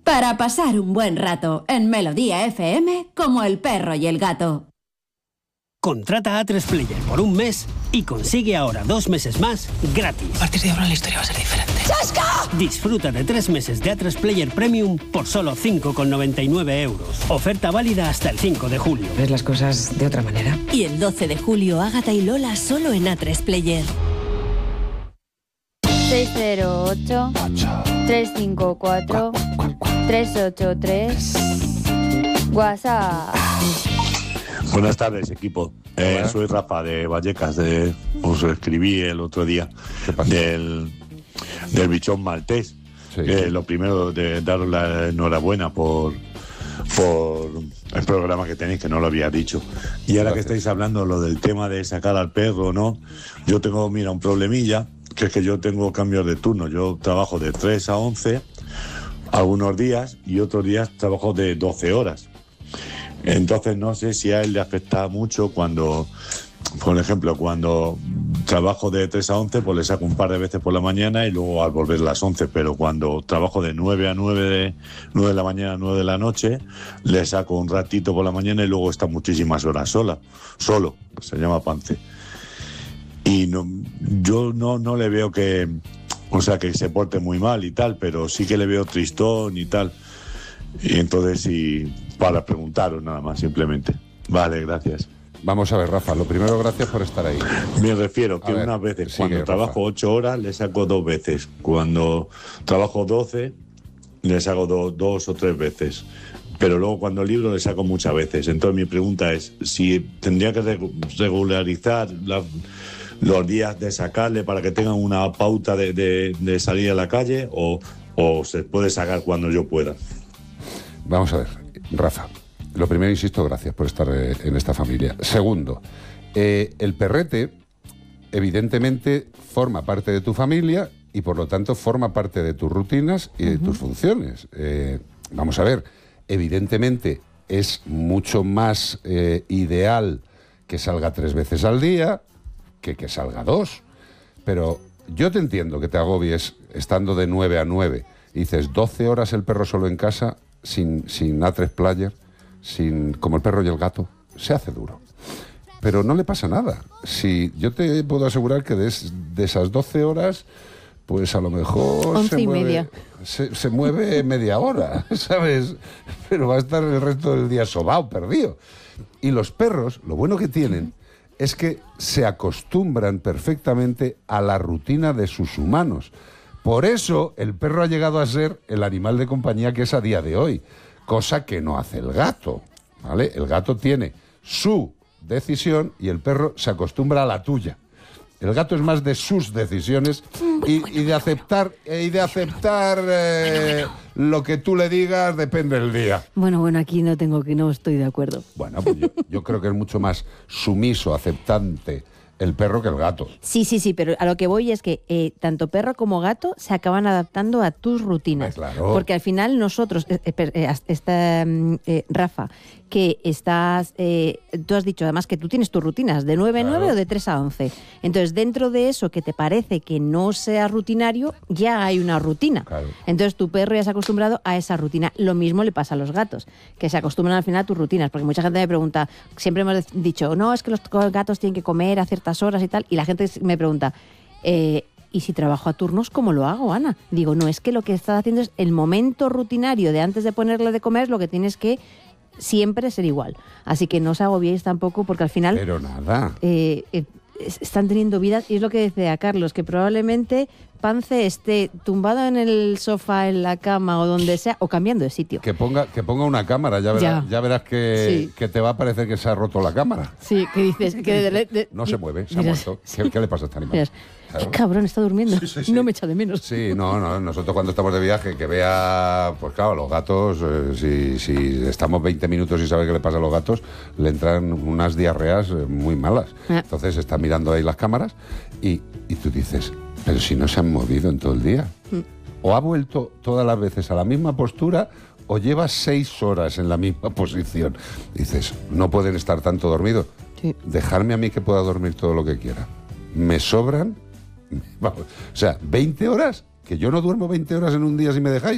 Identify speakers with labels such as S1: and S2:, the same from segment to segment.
S1: Para pasar un buen rato en Melodía FM como el perro y el gato.
S2: Contrata A3 Player por un mes y consigue ahora 2 meses más gratis.
S3: A partir de ahora la historia va a ser diferente.
S1: ¡Chasca!
S2: Disfruta de 3 meses de A3 Player Premium por solo 5,99 €. Oferta válida hasta el 5 de julio.
S3: ¿Ves las cosas de otra manera?
S4: Y el 12 de julio, Ágata y Lola solo en A3 Player.
S5: 608-354-383. WhatsApp.
S6: Buenas tardes, equipo. Soy Rafa de Vallecas. Os escribí el otro día del bichón maltés.
S7: Sí.
S6: Lo primero, de daros la enhorabuena por el programa que tenéis, que no lo había dicho. Y ahora que estáis hablando lo del tema de sacar al perro, ¿no? Yo tengo, un problemilla, que es que yo tengo cambios de turno. Yo trabajo de 3 a 11 algunos días y otros días trabajo de 12 horas. Entonces no sé si a él le afecta mucho cuando, por ejemplo, cuando trabajo de 3 a 11, pues le saco un par de veces por la mañana y luego al volver a las 11, pero cuando trabajo de 9 a 9 de la mañana a 9 de la noche, le saco un ratito por la mañana y luego está muchísimas horas solo, se llama Pance. Y yo no le veo que se porte muy mal y tal, pero sí que le veo tristón y tal. Y entonces, para preguntaros nada más, simplemente. Vale, gracias.
S7: Vamos a ver, Rafa, lo primero, gracias por estar ahí.
S6: Me refiero que unas veces, cuando trabajo 8 horas, le saco 2 veces. Cuando trabajo 12, le saco 2 o 3 veces. Pero luego cuando libro le saco muchas veces. Entonces mi pregunta es, si tendría que regularizar los días de sacarle para que tengan una pauta de salir a la calle o se puede sacar cuando yo pueda.
S7: Vamos a ver, Rafa, lo primero, insisto, gracias por estar en esta familia. Segundo, el perrete evidentemente forma parte de tu familia y por lo tanto forma parte de tus rutinas y de tus funciones. Vamos a ver, evidentemente es mucho más ideal que salga 3 veces al día que salga 2, pero yo te entiendo que te agobies estando de 9 a 9, y dices 12 horas el perro solo en casa, sin A3 Player, como el perro y el gato, se hace duro. Pero no le pasa nada. Si yo te puedo asegurar que de esas 12 horas, pues a lo mejor
S5: 11:30.
S7: Se mueve media hora, ¿sabes? Pero va a estar el resto del día sobao, perdido. Y los perros, lo bueno que tienen es que se acostumbran perfectamente a la rutina de sus humanos. Por eso el perro ha llegado a ser el animal de compañía que es a día de hoy, cosa que no hace el gato, ¿vale? El gato tiene su decisión y el perro se acostumbra a la tuya. El gato es más de sus decisiones y de aceptar lo que tú le digas, depende del día.
S5: Bueno, aquí no estoy de acuerdo.
S7: Bueno, pues yo creo que es mucho más sumiso, aceptante el perro que el gato.
S5: Sí, pero a lo que voy es que tanto perro como gato se acaban adaptando a tus rutinas.
S7: Claro.
S5: Porque al final nosotros, Rafa, que estás, tú has dicho además que tú tienes tus rutinas de 9 a 9 o de 3 a 11. Entonces, dentro de eso que te parece que no sea rutinario, ya hay una rutina.
S7: Claro.
S5: Entonces, tu perro ya se ha acostumbrado a esa rutina. Lo mismo le pasa a los gatos, que se acostumbran al final a tus rutinas. Porque mucha gente me pregunta, siempre hemos dicho, no, es que los gatos tienen que comer a ciertas horas y tal. Y la gente me pregunta, ¿y si trabajo a turnos, cómo lo hago, Ana? Digo, no, es que lo que estás haciendo es el momento rutinario de antes de ponerle de comer, es lo que tienes que siempre ser igual. Así que no os agobiéis tampoco, porque al final...
S7: Pero nada.
S5: Están teniendo vida, y es lo que decía Carlos, que probablemente Pance esté tumbado en el sofá, en la cama o donde sea, o cambiando de sitio.
S7: Que ponga una cámara, ya verás que te va a parecer que se ha roto la cámara.
S5: Sí, que dices... que
S7: no se mueve, se ha muerto. ¿Qué le pasa a este animal?
S5: Qué cabrón, está durmiendo.
S7: Sí.
S5: No me echa de menos.
S7: Sí, no, nosotros cuando estamos de viaje, que vea, pues claro, los gatos, si estamos 20 minutos y sabe qué le pasa a los gatos, le entran unas diarreas muy malas. Entonces está mirando ahí las cámaras y tú dices, pero si no se han movido en todo el día. O ha vuelto todas las veces a la misma postura o lleva 6 horas en la misma posición. Dices, no pueden estar tanto dormidos. Sí. Dejarme a mí que pueda dormir todo lo que quiera. Me sobran... Vamos, o sea, 20 horas, que yo no duermo 20 horas en un día si me dejáis,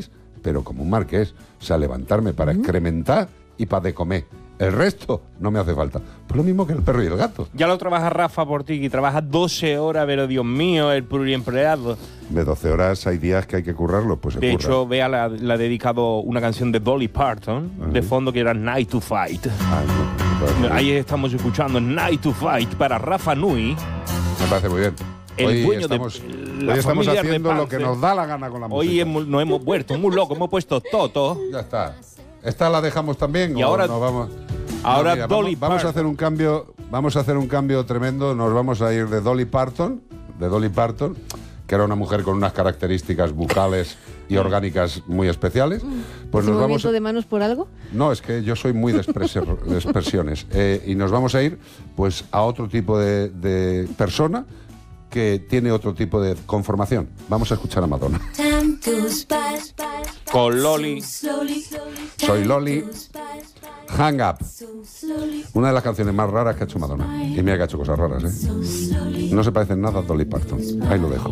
S7: pero como un marqués. O sea, levantarme para excrementar y para de comer. El resto no me hace falta. Pues lo mismo que el perro y el gato.
S8: Ya lo trabaja Rafa por ti, que trabaja 12 horas, pero Dios mío, el pluriempleado.
S7: De 12 horas hay días que hay que currarlo, pues se
S8: De
S7: curra.
S8: hecho, Bea le ha dedicado una canción de Dolly Parton, de fondo, que era Night to Fight. Ahí estamos escuchando Night to Fight para Rafa Nui.
S7: Me parece muy bien.
S8: El
S7: Hoy
S8: dueño
S7: estamos,
S8: de
S7: hoy
S8: la
S7: estamos
S8: familia
S7: haciendo lo
S8: Repance.
S7: que nos da la gana con la música.
S8: Hoy nos hemos vuelto muy locos, hemos puesto Toto.
S7: Ya está. ¿Esta la dejamos también?
S8: Y
S7: o
S8: ahora-
S7: nos vamos?
S8: ahora
S7: mira,
S8: Dolly
S7: vamos a
S8: Parton.
S7: hacer un cambio. Vamos a hacer un cambio tremendo. Nos vamos a ir de Dolly Parton, que era una mujer con unas características bucales y orgánicas muy especiales. Pues
S5: ¿Es un
S7: nos vamos.
S5: movimiento de manos por algo?
S7: No, es que yo soy muy de expresiones. Y nos vamos a ir pues a otro tipo de persona que tiene otro tipo de conformación. Vamos a escuchar a Madonna.
S8: Con Loli.
S7: Soy Loli. Hang Up. Una de las canciones más raras que ha hecho Madonna. Y mira que ha hecho cosas raras, ¿eh? No se parecen nada a Dolly Parton. Ahí lo dejo.